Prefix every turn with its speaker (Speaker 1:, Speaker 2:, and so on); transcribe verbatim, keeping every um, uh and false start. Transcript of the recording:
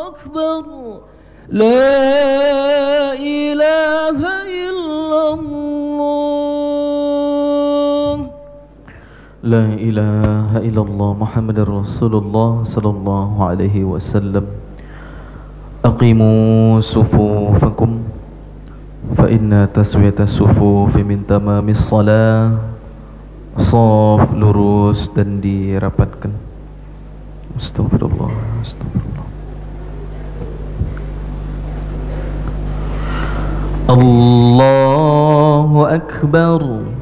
Speaker 1: أكبر لا إله إلا الله
Speaker 2: لا إله إلا الله محمد رسول الله صلى الله عليه وسلم أقيموا صفوفكم فإن تسوية الصفوف من تمام الصلاة. Saf lurus dan dirapatkan. Astagfirullah, astagfirullah. Allahu Akbar.